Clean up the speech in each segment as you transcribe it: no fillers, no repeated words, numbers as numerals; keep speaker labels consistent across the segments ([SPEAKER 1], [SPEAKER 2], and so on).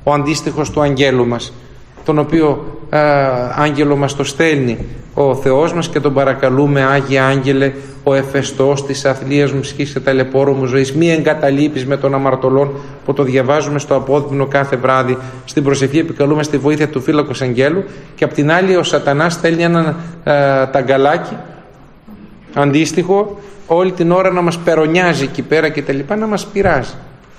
[SPEAKER 1] ο αντίστοιχος του αγγέλου μας, τον οποίο άγγελο μας το στέλνει ο Θεός μας και τον παρακαλούμε: Άγιε Άγγελε, ο εφεστός της αθλίας μου ψυχής και ταλαιπώρου μου ζωής, μη εγκαταλείπεις με των αμαρτωλών, που το διαβάζουμε στο απόδειμνο κάθε βράδυ. Στην προσευχή επικαλούμε στη βοήθεια του φύλακος αγγέλου, και απ' την άλλη ο σατανάς στέλνει ένα ταγκαλάκι αντίστοιχο όλη την ώρα να μας περονιάζει εκεί πέρα και τα λοιπά, να μας πειράζει.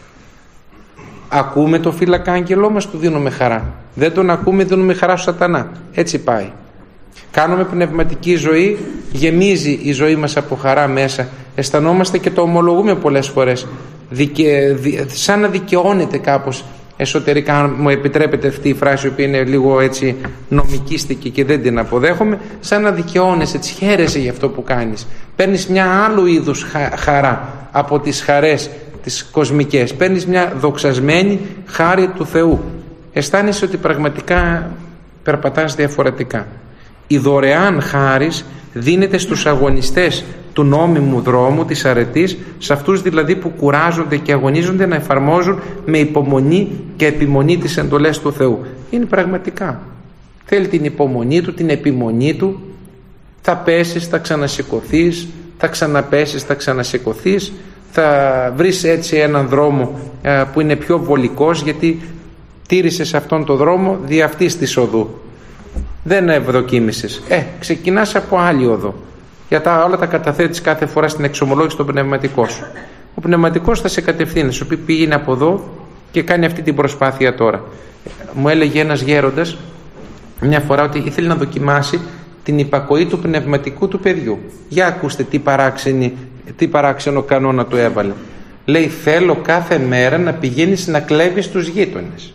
[SPEAKER 1] Ακούμε το φύλακα άγγελό μας, του δίνουμε χαρά. Δεν τον ακούμε, δίνουμε χαρά στο σατανά. Έτσι πάει. Κάνουμε πνευματική ζωή, γεμίζει η ζωή μας από χαρά μέσα. Αισθανόμαστε και το ομολογούμε πολλές φορές. Σαν να δικαιώνεται κάπως εσωτερικά, αν μου επιτρέπετε αυτή η φράση, η οποία είναι λίγο έτσι νομικίστικη και δεν την αποδέχομαι, σαν να δικαιώνεσαι, έτσι χαίρεσαι για αυτό που κάνεις. Παίρνεις μια άλλου είδους χαρά από τις χαρές τις κοσμικές. Παίρνεις μια δοξασμένη χάρη του Θεού. Αισθάνεσαι ότι πραγματικά περπατάς διαφορετικά. Η δωρεάν χάρις δίνεται στους αγωνιστές του νόμιμου δρόμου της αρετής, σε αυτούς δηλαδή που κουράζονται και αγωνίζονται να εφαρμόζουν με υπομονή και επιμονή τις εντολές του Θεού. Είναι πραγματικά. Θέλει την υπομονή του, την επιμονή του. Θα πέσεις, θα ξανασηκωθείς, θα ξαναπέσεις, θα ξανασηκωθείς. Θα βρεις έτσι έναν δρόμο που είναι πιο βολικός, γιατί τήρησες αυτόν τον δρόμο δι' αυτής της οδού. Δεν ευδοκίμησες. Ξεκινάς από άλλη οδό. Για όλα τα καταθέτεις κάθε φορά στην εξομολόγηση στον πνευματικό σου. Ο πνευματικός θα σε κατευθύνει, σου πει πήγαινε από εδώ και κάνει αυτή την προσπάθεια τώρα. Μου έλεγε ένας γέροντας μια φορά ότι ήθελε να δοκιμάσει την υπακοή του πνευματικού του παιδιού. Για ακούστε τι παράξενο κανόνα του έβαλε. Λέει: θέλω κάθε μέρα να πηγαίνεις να κλέβεις τους γείτονες.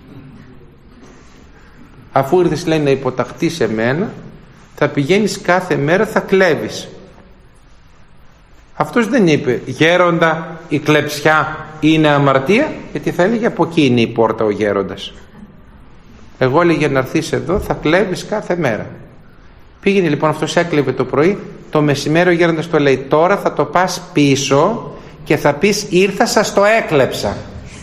[SPEAKER 1] Αφού ήρθες, λέει, να υποταχτείς σε μένα, θα πηγαίνεις κάθε μέρα, θα κλέβεις. Αυτός δεν είπε: γέροντα, η κλεψιά είναι αμαρτία, γιατί θα έλεγε από εκεί είναι η πόρτα ο γέροντας. Εγώ έλεγε να έρθεις εδώ, θα κλέβεις κάθε μέρα. Πήγαινε λοιπόν, αυτός έκλεβε το πρωί, το μεσημέρι ο γέροντας το λέει: τώρα θα το πας πίσω και θα πεις ήρθα, σας το έκλεψα.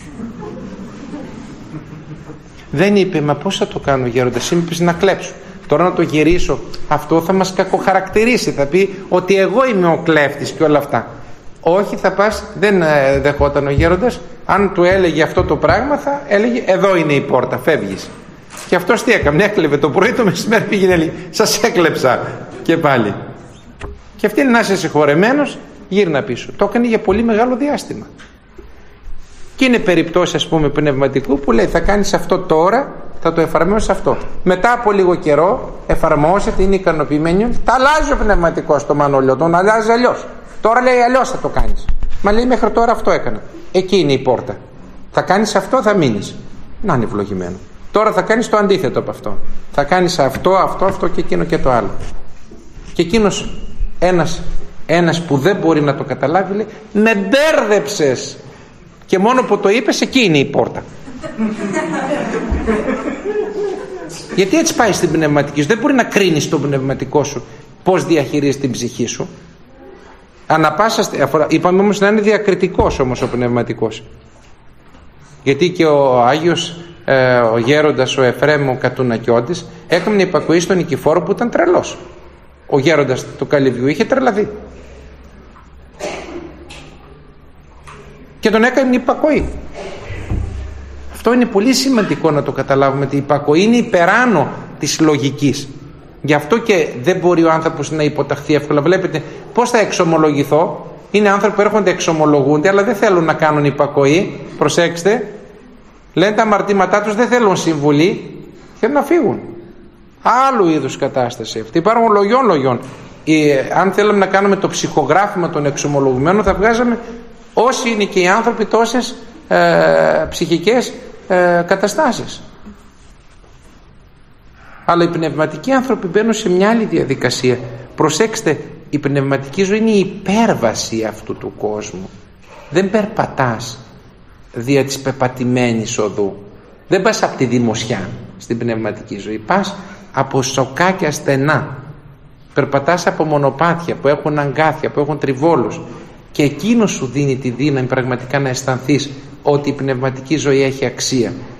[SPEAKER 1] Δεν είπε: μα πώς θα το κάνω γέροντας, είπες να κλέψω. Τώρα να το γυρίσω, αυτό θα μας κακοχαρακτηρίσει, θα πει ότι εγώ είμαι ο κλέφτης και όλα αυτά. Όχι, θα πας, δεν δεχόταν ο γέροντας. Αν του έλεγε αυτό το πράγμα, θα έλεγε: εδώ είναι η πόρτα, φεύγεις. Και αυτός τι έκανε, έκλεβε το πρωί, το μεσημέρι πήγαινε, λέει: σας έκλεψα και πάλι. Και αυτή είναι να είσαι συγχωρεμένος, γύρνα πίσω. Το έκανε για πολύ μεγάλο διάστημα. Και είναι περιπτώσεις, ας πούμε, πνευματικού που λέει: θα κάνεις αυτό τώρα, θα το εφαρμόσεις αυτό. Μετά από λίγο καιρό εφαρμόζεται, είναι ικανοποιημένο, τα αλλάζει ο πνευματικός το Μανώλιο, τον αλλάζει αλλιώς. Τώρα λέει αλλιώς θα το κάνεις. Μα λέει μέχρι τώρα αυτό έκανα. Εκεί είναι η πόρτα. Θα κάνεις αυτό, θα μείνεις. Να είναι ευλογημένο. Τώρα θα κάνεις το αντίθετο από αυτό. Θα κάνεις αυτό και εκείνο και το άλλο. Και εκείνος ένας που δεν μπορεί να το καταλάβει λέει: με μπέρδεψες. Και μόνο που το είπες, εκεί είναι η πόρτα. Γιατί έτσι πάει στην πνευματική σου. Δεν μπορεί να κρίνεις τον πνευματικό σου πώς διαχειρίζεις την ψυχή σου. Είπαμε όμως να είναι διακριτικός όμως ο πνευματικός. Γιατί και ο Άγιος ο γέροντας ο Εφραίμ ο Κατουνακιώτης έκανε υπακοή στον Νικηφόρο που ήταν τρελός. Ο γέροντας του Καλυβιού είχε τρελαθεί και τον έκανε υπακοή. Αυτό είναι πολύ σημαντικό να το καταλάβουμε, ότι η υπακοή είναι υπεράνω της λογικής. Γι' αυτό και δεν μπορεί ο άνθρωπος να υποταχθεί εύκολα. Βλέπετε πώς θα εξομολογηθώ. Είναι άνθρωποι που έρχονται, εξομολογούνται, αλλά δεν θέλουν να κάνουν υπακοή. Προσέξτε, λένε τα αμαρτήματά τους, δεν θέλουν συμβουλή, θέλουν να φύγουν. Άλλου είδους κατάσταση αυτή. Υπάρχουν λογιών. Αν θέλουμε να κάνουμε το ψυχογράφημα των εξομολογουμένων, θα βγάζαμε όσοι είναι και οι άνθρωποι τόσες ψυχικές καταστάσεις. Αλλά οι πνευματικοί άνθρωποι μπαίνουν σε μια άλλη διαδικασία. Προσέξτε, η πνευματική ζωή είναι η υπέρβαση αυτού του κόσμου. Δεν περπατάς δια της πεπατημένης οδού. Δεν πας από τη δημοσιά στην πνευματική ζωή. Πας από σοκάκια στενά. Περπατάς από μονοπάτια που έχουν αγκάθια, που έχουν τριβόλους. Και εκείνο σου δίνει τη δύναμη πραγματικά να αισθανθείς ότι η πνευματική ζωή έχει αξία.